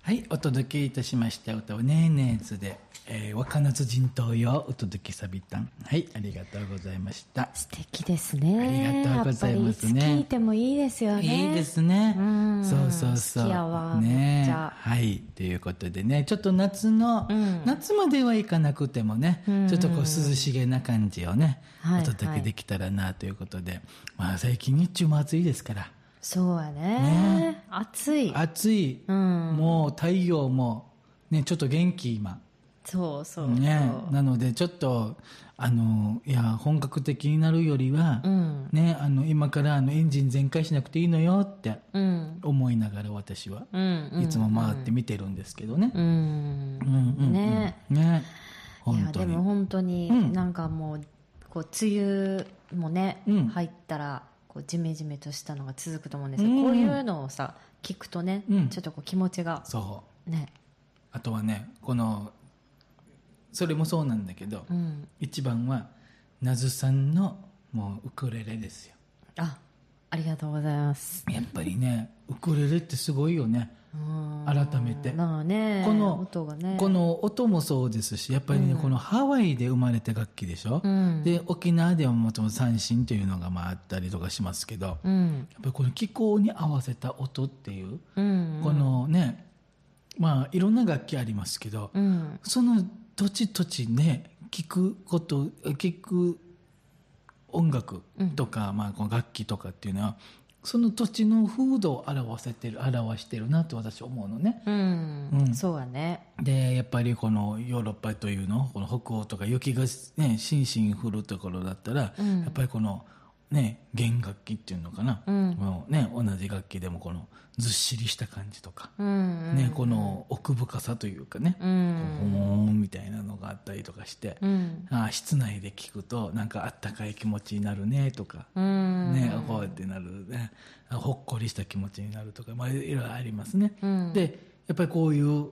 はい、お届けいたしました歌はねーねーずで、若夏陣頭よお届けさびたん。はい、ありがとうございました。 素敵ですね。 ありがとうございますね。 やっぱりいつ聞いてもいいですよね。 いいですね。そうそうそう。 好きやわ、 ね、 めっちゃ。 はい、ということでね、ちょっと夏の、夏まではいかなくてもね、ちょっとこう涼しげな感じをね、お届けできたらなということで、まあ最近日中も暑いですから。 そうやね。暑い。 暑い。もう太陽も、ね、ちょっと元気今。 そうそう。 ね。なので、ちょっと、いや、本格的になるよりは、ね、今からエンジン全開しなくていいのよって、思いながら私は、いつも回って見てるんですけどね。 ね。 ね。 いや、でも本当になんかもう、こう、梅雨もね、入ったら、こうジメジメとしたのが続くと思うんですけど、こういうのをさ聞くとね、ちょっとこう気持ちがそうね。 あとはね、それもそうなんだけど、一番はなずさんのもうウクレレですよ。 ありがとうございます。 やっぱりね、ウクレレってすごいよね。改めて。 まあね、音がね。 この音もそうですし、やっぱりね、このハワイで生まれた楽器でしょ。で、沖縄ではもともと三線というのがあったりとかしますけど、やっぱりこの気候に合わせた音っていう、このね、まあいろんな楽器ありますけど、その土地土地ね、聞く音楽とか、まあこの楽器とかっていうのは、その土地の風土を表してるなと私は思うのね。 そうやね。 で、やっぱりこのヨーロッパというの、この北欧とか雪がね、しんしん降るところだったら、やっぱりこのね、弦楽器っていうのかな。もうね、同じ楽器でもこのずっしりした感じとか、ね、この奥深さというかね、ほーんみたいなのがあったりとかして、室内で聞くとなんかあったかい気持ちになるねとか、ね、こうやってなるね、ほっこりした気持ちになるとか、まあいろいろありますね。で、やっぱりこういう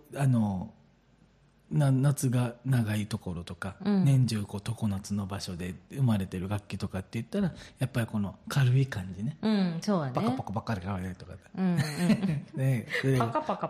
夏が長いところとか、年中こう常夏の場所で生まれてる楽器とかって言ったら、やっぱりこの軽い感じね。 そうやね。 パカパカパカパカとか。 ね、パカパカ